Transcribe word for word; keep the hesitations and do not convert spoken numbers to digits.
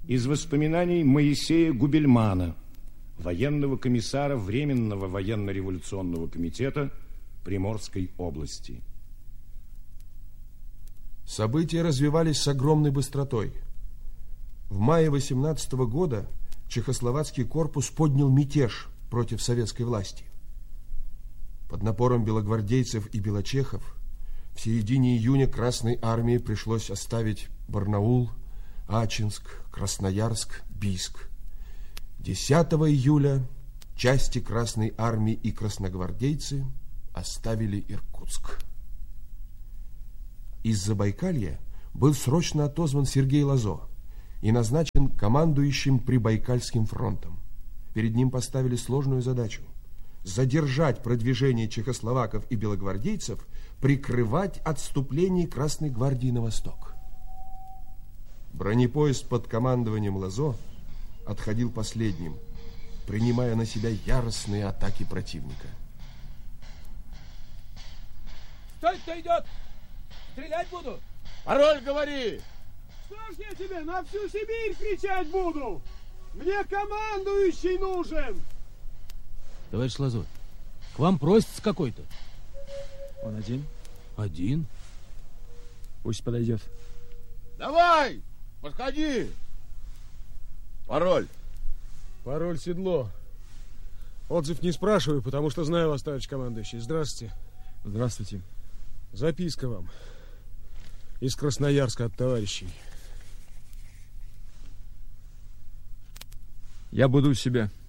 Из воспоминаний Моисея Губельмана, военного комиссара Временного военно-революционного комитета Приморской области. События развивались с огромной быстротой. В мае восемнадцатого года Чехословацкий корпус поднял мятеж против советской власти. Под напором белогвардейцев и белочехов в середине июня Красной армии пришлось оставить Барнаул, Ачинск, Красноярск, Бийск. десятого июля части Красной армии и красногвардейцы оставили Иркутск. Из Забайкалья был срочно отозван Сергей Лазо и назначен командующим Прибайкальским фронтом. Перед ним поставили сложную задачу – задержать продвижение чехословаков и белогвардейцев, прикрывать отступление Красной гвардии на восток. Бронепоезд под командованием Лазо отходил последним, принимая на себя яростные атаки противника. Стой, кто идет! Стрелять буду! Пароль говори! Что ж я тебе на всю Сибирь кричать буду? Мне командующий нужен! Товарищ Лазо, к вам просится какой-то. Он один? Один? Пусть подойдет. Давай, подходи. Пароль. Пароль Седло. Отзыв не спрашиваю, потому что знаю вас, товарищ командующий. Здравствуйте. Здравствуйте. Записка вам. Из Красноярска от товарищей. Я буду у себя.